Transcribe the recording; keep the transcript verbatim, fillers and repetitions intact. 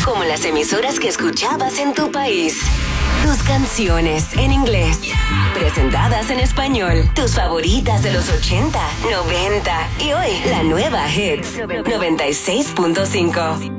como las emisoras que escuchabas en tu país. Tus canciones en inglés, presentadas en español. Tus favoritas de los ochenta, noventa y hoy la nueva Hits noventa y seis punto cinco.